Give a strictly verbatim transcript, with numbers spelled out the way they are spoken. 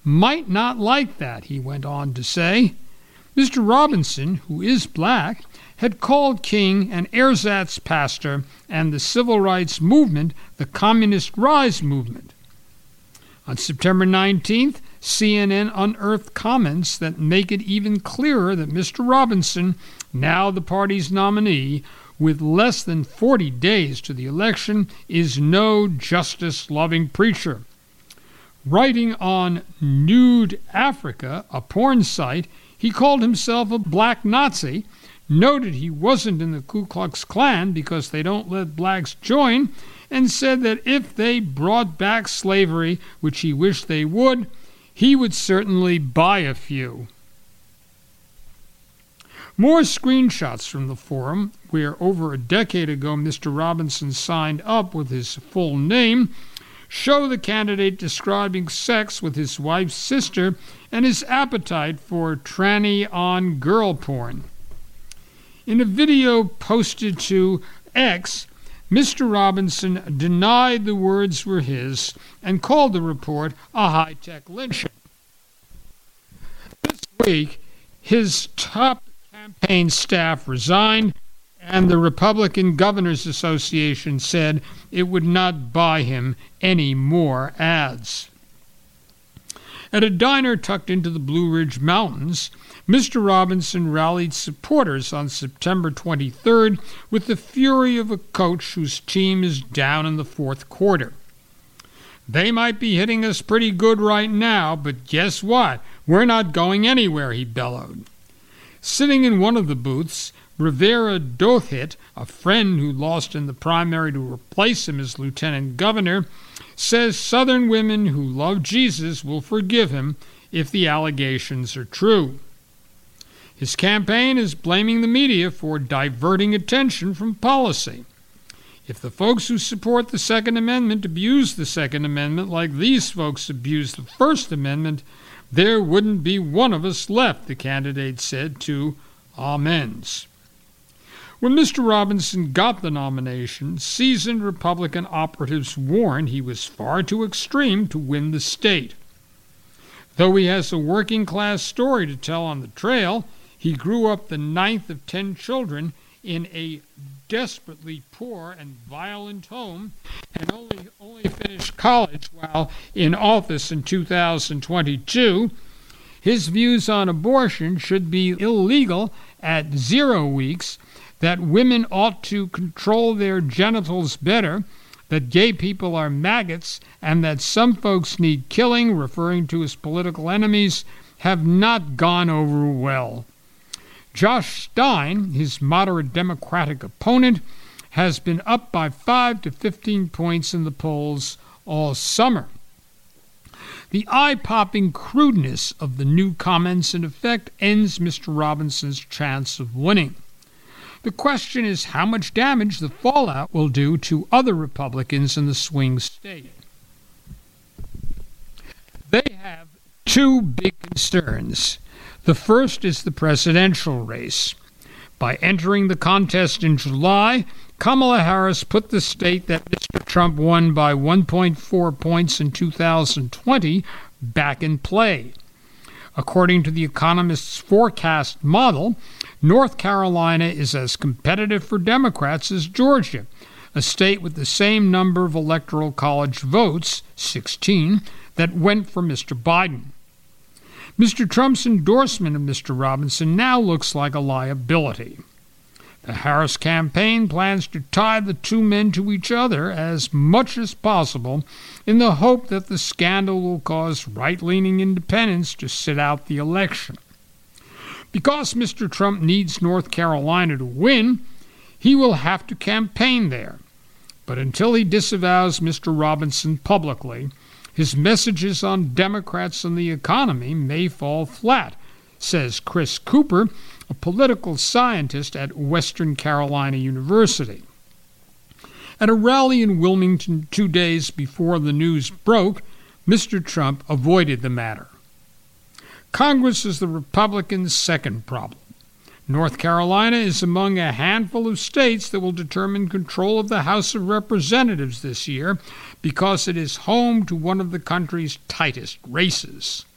might not like that, he went on to say. Mister Robinson, who is black, had called King an ersatz pastor and the civil rights movement the Communist Rise movement. On September nineteenth, C N N unearthed comments that make it even clearer that Mister Robinson, now the party's nominee, with less than forty days to the election, is no justice-loving preacher. Writing on Nude Africa, a porn site, he called himself a black Nazi, noted he wasn't in the Ku Klux Klan because they don't let blacks join, and said that if they brought back slavery, which he wished they would, he would certainly buy a few. More screenshots from the forum, where over a decade ago Mister Robinson signed up with his full name, show the candidate describing sex with his wife's sister and his appetite for tranny-on girl porn. In a video posted to X, Mister Robinson denied the words were his and called the report a high-tech lynching. This week, his top campaign staff resigned, and the Republican Governors Association said it would not buy him any more ads. At a diner tucked into the Blue Ridge Mountains, Mister Robinson rallied supporters on September twenty-third with the fury of a coach whose team is down in the fourth quarter. They might be hitting us pretty good right now, but guess what? We're not going anywhere, he bellowed. Sitting in one of the booths, Rivera Dothit, a friend who lost in the primary to replace him as lieutenant governor, says Southern women who love Jesus will forgive him if the allegations are true. His campaign is blaming the media for diverting attention from policy. If the folks who support the Second Amendment abuse the Second Amendment like these folks abuse the First Amendment, there wouldn't be one of us left, the candidate said to Amens. When Mister Robinson got the nomination, seasoned Republican operatives warned he was far too extreme to win the state. Though he has a working-class story to tell on the trail, he grew up the ninth of ten children in a desperately poor and violent home and only, only finished college while in office in two thousand twenty-two. His views on abortion should be illegal at zero weeks, that women ought to control their genitals better, that gay people are maggots, and that some folks need killing, referring to his political enemies, have not gone over well. Josh Stein, his moderate Democratic opponent, has been up by five to fifteen points in the polls all summer. The eye-popping crudeness of the new comments, in effect, ends Mister Robinson's chance of winning. The question is how much damage the fallout will do to other Republicans in the swing state. They have two big concerns. The first is the presidential race. By entering the contest in July, Kamala Harris put the state that Mister Trump won by one point four points in two thousand twenty back in play. According to The Economist's forecast model, North Carolina is as competitive for Democrats as Georgia, a state with the same number of electoral college votes, sixteen, that went for Mister Biden. Mister Trump's endorsement of Mister Robinson now looks like a liability. The Harris campaign plans to tie the two men to each other as much as possible in the hope that the scandal will cause right-leaning independents to sit out the election. Because Mister Trump needs North Carolina to win, he will have to campaign there. But until he disavows Mister Robinson publicly, his messages on Democrats and the economy may fall flat, says Chris Cooper, a political scientist at Western Carolina University. At a rally in Wilmington two days before the news broke, Mister Trump avoided the matter. Congress is the Republicans' second problem. North Carolina is among a handful of states that will determine control of the House of Representatives this year because it is home to one of the country's tightest races.